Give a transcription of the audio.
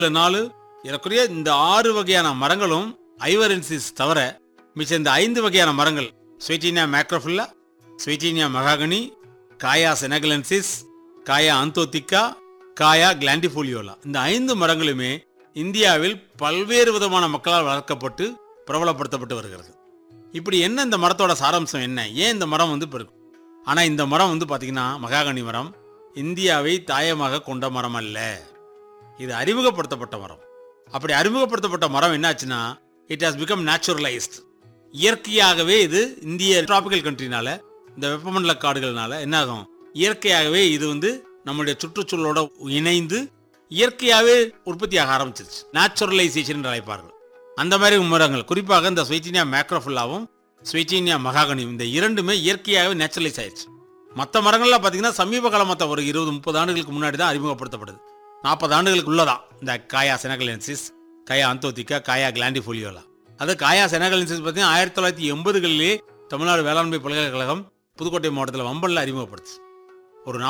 4 ஏறக்குறைய இந்த 6 வகையான மரங்களும் ஐவரென்சிஸ் தவிர மிச்ச இந்த 5 வகையான மரங்கள் ஸ்வீட்டினியா மேக்ரோஃபில்லா, ஸ்வீட்டினியா மகாகனி, காயா செனகலென்சிஸ், காயா அந்தோத்திக்கா, காயா கிளாண்டிஃபோலியோலா, இந்த 5 மரங்களுமே இந்தியாவில் பல்வேறு விதமான மக்களால் வளர்க்கப்பட்டு பிரபலப்படுத்தப்பட்டு வருகிறது. இப்படி என்ன இந்த மரத்தோட சாராம்சம் என்ன, ஏன் இந்த மரம் இப்போ இருக்கு? ஆனால் இந்த மரம் பார்த்தீங்கன்னா மகாகனி மரம் இந்தியாவை தாயமாக கொண்ட மரம் அல்ல, இது அறிமுகப்படுத்தப்பட்ட மரம். அப்படி அறிமுகப்படுத்தப்பட்ட மரம் என்னாச்சுன்னா இட் ஹாஸ் பிகம் நேச்சுரலைஸ்ட். இயற்கையாகவே இது இந்திய டிராபிக்கல் கண்ட்ரினால, இந்த வெப்பமண்டல காடுகள்னால என்ன ஆகும், இயற்கையாகவே இது நம்மளுடைய சுற்றுச்சூழலோட இணைந்து இயற்கையாகவே உற்பத்தியாக ஆரம்பிச்சிருச்சு. நேச்சுரலைசேஷன் என்று அழைப்பார்கள். அந்த மாதிரி மரங்கள் குறிப்பாக இந்த ஸ்வீட்டினியா மேக்ரோஃபில்லாவும் ஸ்வீட்டினியா மகாகனியும் இந்த இரண்டுமே இயற்கையாகவே நேச்சுரலைஸ் ஆயிடுச்சு. மற்ற மரங்கள்லாம் பார்த்தீங்கன்னா சமீப காலமாக ஒரு 20-30 ஆண்டுகளுக்கு முன்னாடி தான் அறிமுகப்படுத்தப்படுது. 40 ஆண்டுகளுக்கு உள்ளதான் இந்த காயா செனகலென்சிஸ், காயா அந்தோத்திக்கா, காயா கிளாண்டிஃபோலியோலா. அது காயா செனகலென்சிஸ் பார்த்தீங்கன்னா 1980களிலே தமிழ்நாடு வேளாண்மை பல்கலைக்கழகம் புதுக்கோட்டை மாவட்டத்தில் வம்பனில் அறிமுகப்படுத்துச்சு. ஒரு